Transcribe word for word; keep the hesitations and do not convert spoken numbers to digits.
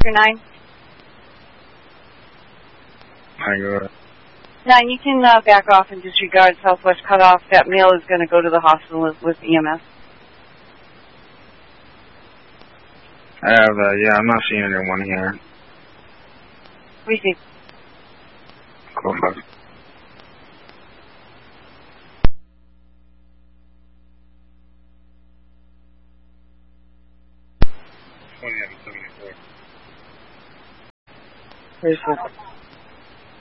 Oscar nine. Hi, go ahead. Nine, you can uh, back off and disregard Southwest cutoff. That male is going to go to the hospital with, with E M S. I have, uh, yeah, I'm not seeing anyone here. Receive. Cool, fuck. twenty out of seventy-four. Receive.